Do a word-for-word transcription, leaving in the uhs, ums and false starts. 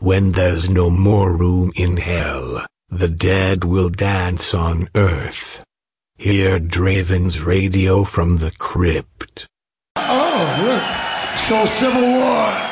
when there's no more room in hell, the dead will dance on earth. Hear Draven's radio from the crypt. Oh, look. It's called Civil War.